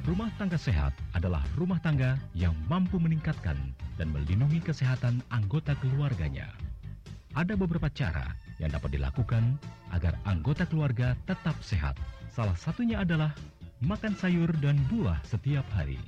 Rumah tangga sehat adalah rumah tangga yang mampu meningkatkan dan melindungi kesehatan anggota keluarganya. Ada beberapa cara yang dapat dilakukan agar anggota keluarga tetap sehat. Salah satunya adalah makan sayur dan buah setiap hari.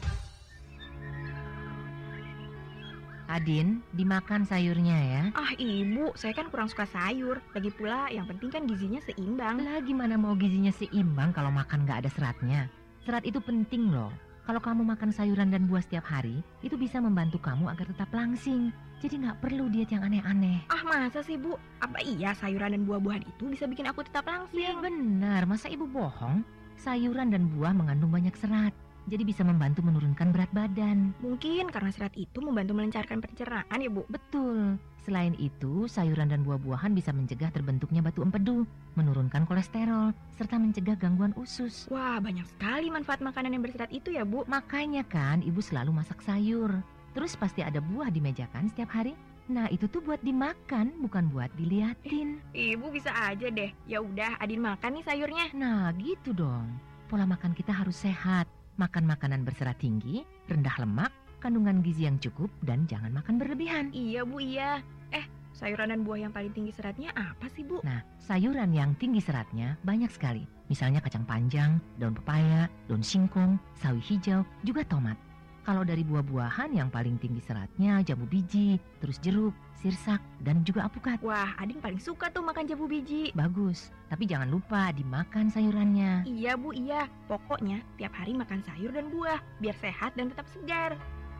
Adin, dimakan sayurnya ya. Ah ibu, saya kan kurang suka sayur. Lagi pula yang penting kan gizinya seimbang. Lah gimana mau gizinya seimbang kalau makan gak ada seratnya? Serat itu penting loh. Kalau kamu makan sayuran dan buah setiap hari, itu bisa membantu kamu agar tetap langsing. Jadi gak perlu diet yang aneh-aneh. Ah masa sih bu? Apa iya sayuran dan buah-buahan itu bisa bikin aku tetap langsing? Ya benar, masa ibu bohong? Sayuran dan buah mengandung banyak serat. Jadi bisa membantu menurunkan berat badan. Mungkin karena serat itu membantu melancarkan pencernaan ya bu? Betul. Selain itu, sayuran dan buah-buahan bisa mencegah terbentuknya batu empedu, menurunkan kolesterol, serta mencegah gangguan usus. Wah, banyak sekali manfaat makanan yang berserat itu ya bu? Makanya kan ibu selalu masak sayur. Terus pasti ada buah di meja kan setiap hari? Nah itu tuh buat dimakan, bukan buat diliatin. Ibu bisa aja deh. Ya udah, Adin makan nih sayurnya. Nah gitu dong. Pola makan kita harus sehat. Makan makanan berserat tinggi, rendah lemak, kandungan gizi yang cukup, dan jangan makan berlebihan. Iya bu, iya. Sayuran dan buah yang paling tinggi seratnya apa sih bu? Nah, sayuran yang tinggi seratnya banyak sekali. Misalnya kacang panjang, daun pepaya, daun singkong, sawi hijau, juga tomat. Kalau dari buah-buahan yang paling tinggi seratnya jambu biji, terus jeruk, sirsak, dan juga apukat. Wah, Adin paling suka tuh makan jambu biji. Bagus, tapi jangan lupa dimakan sayurannya. Iya bu, iya. Pokoknya tiap hari makan sayur dan buah, biar sehat dan tetap segar.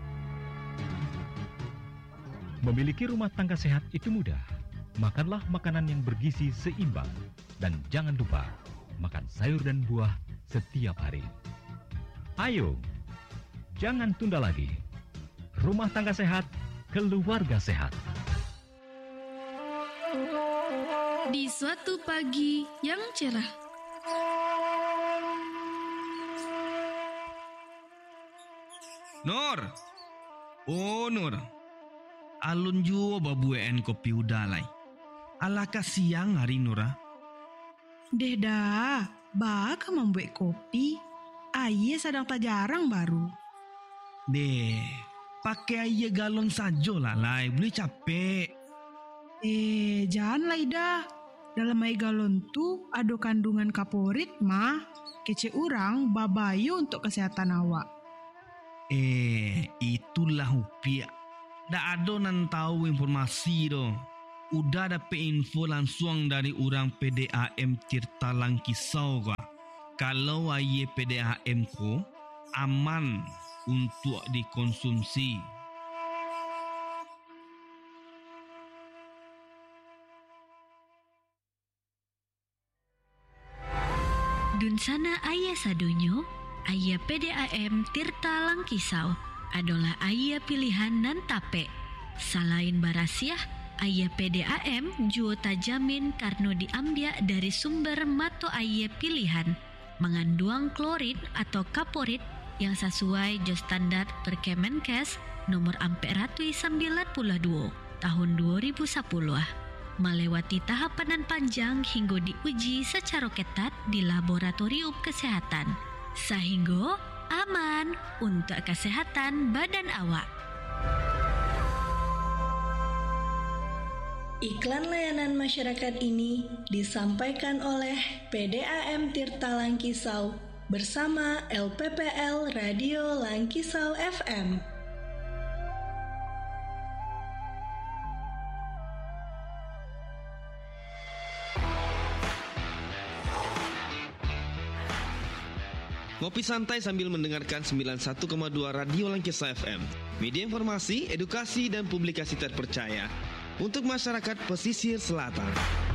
Memiliki rumah tangga sehat itu mudah. Makanlah makanan yang bergizi seimbang. Dan jangan lupa, makan sayur dan buah setiap hari. Ayo, jangan tunda lagi. Rumah tangga sehat, keluarga sehat. Di suatu pagi yang cerah. Nur! Oh Nur! Alun juo babuen kopi udalai. Alaka siang hari Nura. Deda, baka membuat kopi. Aye sedang tak jarang baru. Deh, pakai aye galon sajo lah lai, boleh capek. Jangan lah ida. Dalam aye galon tu ada kandungan kaporit mah. Kece urang babayu untuk kesehatan awak. Itulah upia. Dah ada nan tahu informasi do. Udah dapet info langsung dari orang PDAM Tirta Langkisau kah. Kalau aye PDAM ko aman untuk dikonsumsi. Dun sana ayah sadonyo, ayah PDAM Tirta Langkisau adalah ayah pilihan nan tape. Selain barasiah, ayah PDAM juga tajamin karena diambil dari sumber mato ayah pilihan, mengandung klorid atau kaporit yang sesuai jo standar Perkemenkes nomor 492 tahun 2010. Melewati tahapan panjang hingga diuji secara ketat di laboratorium kesehatan, sehingga aman untuk kesehatan badan awak. Iklan layanan masyarakat ini disampaikan oleh PDAM Tirta Langkisau bersama LPPL Radio Langkisau FM. Ngopi santai sambil mendengarkan 91,2 Radio Langkisau FM. Media informasi, edukasi, dan publikasi terpercaya untuk masyarakat pesisir selatan.